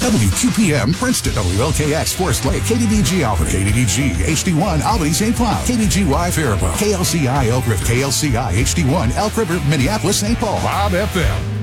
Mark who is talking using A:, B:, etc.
A: WQPM Princeton, WLKX Forest Lake, KDDG Albany, KDDG HD1 Albany St. Cloud, KDGY Faribault, KLCI Elk River, KLCI HD1 Elk River, Minneapolis St. Paul, Bob FM.